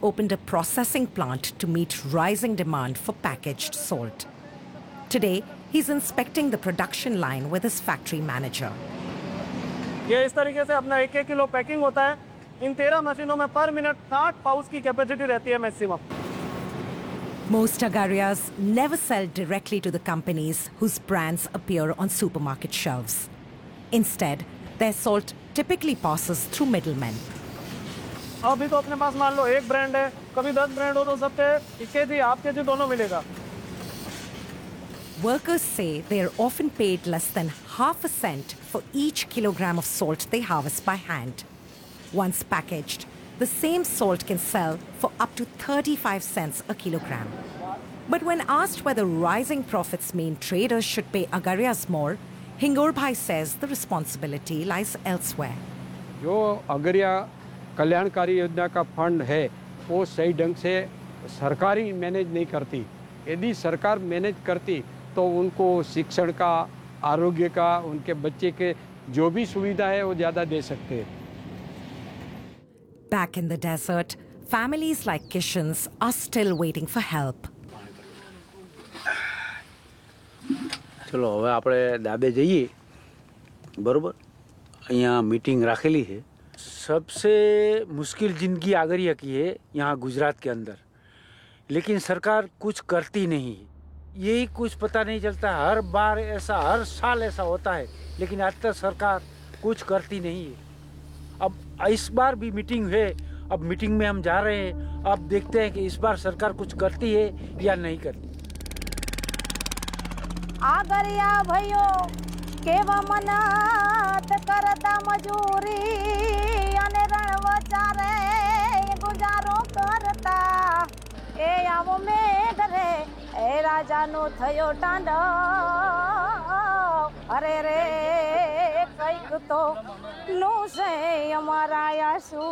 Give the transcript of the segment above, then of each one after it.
opened a processing plant to meet rising demand for packaged salt. Today, he's inspecting the production line with his factory manager. ये इस तरीके से अपना 1-1 kilo packing होता है। इन 13 मशीनों में पर मिनट 60 पाउच की कैपेसिटी रहती है maximum. Most agarias never sell directly to the companies whose brands appear on supermarket shelves. Instead, their salt typically passes through middlemen. अभी तो अपने पास मान लो एक ब्रांड है, कभी 10 ब्रांड हो तो सब पे 1 केजी, हाफ केजी दोनों मिलेगा। Workers say they are often paid less than half a cent for each kilogram of salt they harvest by hand. Once packaged, the same salt can sell for up to 35 cents a kilogram. But when asked whether rising profits mean traders should pay agarias more, Hingor says the responsibility lies elsewhere. जो अगरिया कल्याणकारी योजना का fund है वो सही ढंग से सरकारी मैनेज नहीं करती। यदि सरकार मैनेज करती तो उनको शिक्षण का, आरोग्य का, उनके बच्चे के जो भी सुविधा है वो ज़्यादा दे सकते हैं। Back in the desert, families like Kishan's are still waiting for help. ચલો હવે આપણે દાબે જઈએ બરોબર અહીંયા મીટિંગ રાખેલી છે सबसे मुश्किल जिंदगी आगरिया की है यहाँ गुजरात के अंदर लेकिन सरकार कुछ करती नहीं यही कुछ पता नहीं चलता हर बार ऐसा हर साल ऐसा होता है लेकिन आज तक सरकार कुछ करती नहीं है अब इस बार भी मीटिंग है अब मीटिंग में हम जा रहे हैं अब देखते हैं कि इस बार सरकार कुछ करती है या नहीं करती आगरिया भयो केवा मनात करता मजूरी अने रणवचारे गुजारो करता ए आवो मेघ रे ए राजा नो थयो टांडो अरे रे कईक तो नु से हमारा यासु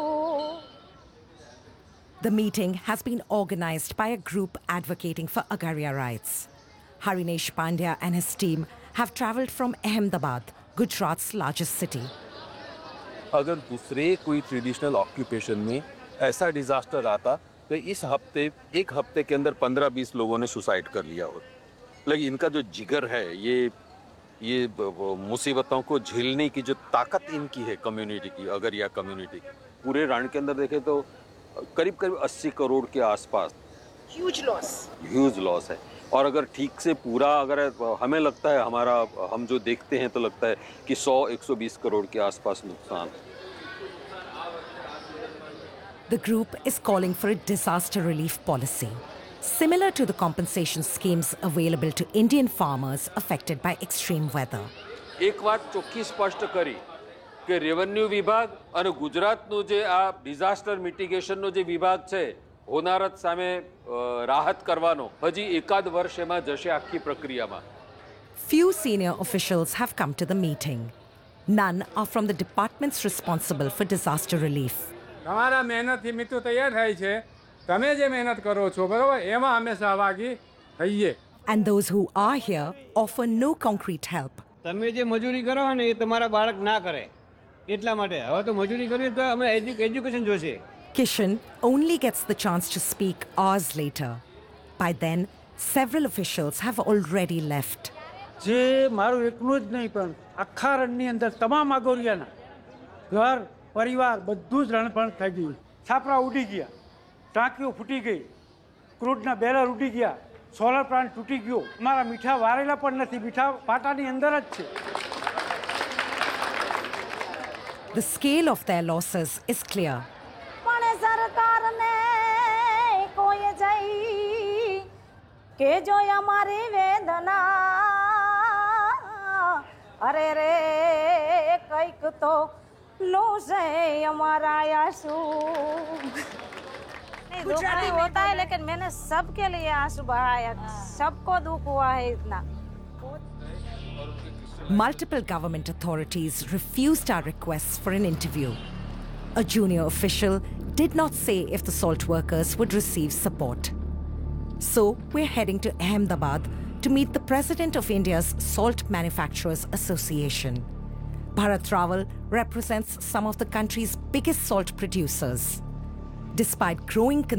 The meeting has been organized by a group advocating for Agaria rights. Harinesh Pandya and his team have travelled from Ahmedabad, Gujarat's largest city. अगर दूसरे कोई ट्रेडिशनल ऑक्यूपेशन में ऐसा डिजास्टर आता तो इस हफ्ते एक हफ्ते के अंदर 15-20 लोगों ने सुसाइड कर लिया होता लेकिन इनका जो जिगर है ये मुसीबतों को झेलने की जो ताकत इनकी है कम्युनिटी की अगरिया कम्युनिटी की पूरे रण के अंदर देखें तो करीब 80 करोड़ के आसपास ह्यूज लॉस है और अगर ठीक से पूरा अगर हमें लगता है हमारा हम जो देखते हैं तो लगता है कि 100-120 करोड़ के आसपास नुकसान। The group is calling for a disaster relief policy, similar to the compensation schemes available to Indian farmers affected by extreme weather. एक बात ચોખ્ખી સ્પષ્ટ કરી કે રેવન્યુ વિભાગ અને ગુજરાતનું જે આ ડિઝાસ્ટર મિટિગેશનનો જે વિભાગ છે હોનારત સામે રાહત કરવાનો હજી એકાદ વર્ષ એમાં જશે આખી પ્રક્રિયામાં. Few senior officials have come to the meeting. None are from the departments responsible for disaster relief. તમારા મહેનતથી મિત્રો તૈયાર થાય છે તમે જે મહેનત કરો છો બરોબર એમાં અમે સહભાગી થઈએ. And those who are here offer no concrete help. તમે જે મજૂરી કરો ને એ તમારા બાળક ના કરે એટલા માટે હવે તો મજૂરી કરવી તો અમે એજ્યુકેશન જોશે. Kishan only gets the chance to speak hours later. By then, several officials have already left. જે મારું એકલું જ નહીં પણ આખા રણની અંદર તમામ આગોરિયાના ઘર પરિવાર બધું જ રણપણ થઈ ગયું છાપરા ઉડી ગયા ટાંકીઓ ફૂટી ગઈ ક્રૂડના બેરર ઉડી ગયા સોલર પ્લાન્ટ તૂટી ગયો અમારા મીઠા વારેલા પણ નથી મીઠા પાટાની અંદર જ છે. The scale of their losses is clear. પણ સરકાર ને કોઈ જઈ કે જો અમારી વેદના અરે રે કઈક તો લો છે हमारा आंसू नहीं दुख नहीं होता है लेकिन मैंने सबके लिए आंसू बहाया सबको दुख हुआ है इतना. Multiple government authorities refused our requests for an interview. A junior official did not say if the salt workers would receive support. So we're heading to Ahmedabad to meet the president of India's Salt Manufacturers Association. Bharat Rawal represents some of the country's biggest salt producers. Despite growing